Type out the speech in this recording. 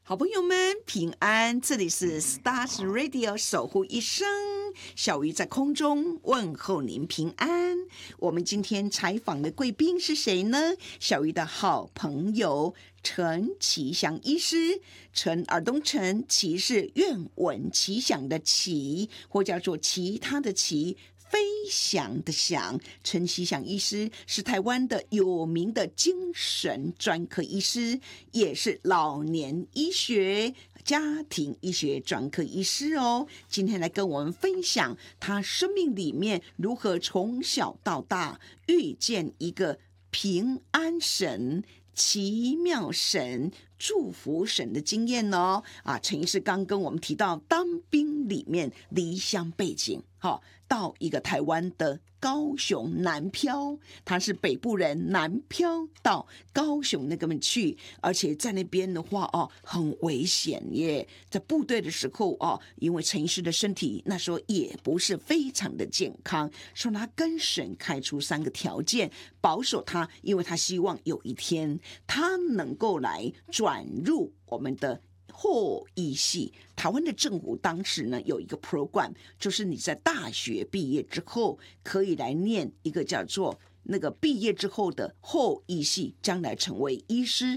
好朋友们平安，这里是 Stars Radio 守护一生，小鱼在空中问候您平安。我们今天采访的贵宾是谁呢？小鱼的好朋友陈其祥医师，陈耳东陈，其是愿闻其详的其，或叫做其他的其，飞翔的翔。陈其祥医师是台湾的有名的精神专科医师，也是老年医学家庭医学专科医师哦。今天来跟我们分享他生命里面如何从小到大遇见一个平安神、奇妙神、祝福神的经验哦。陈医师刚跟我们提到当兵里面离乡背景，到一个台湾的高雄南漂，他是北部人，南漂到高雄那边去，而且在那边的话很危险耶。在部队的时候因为陈医师的身体那时候也不是非常的健康，说他跟神开出3个条件保守他，因为他希望有一天他能够来转入我们的后医系。台湾的政府当时呢有一个 program， 就是你在大学毕业之后可以来念一个叫做那个毕业之后的后医系，将来成为医师。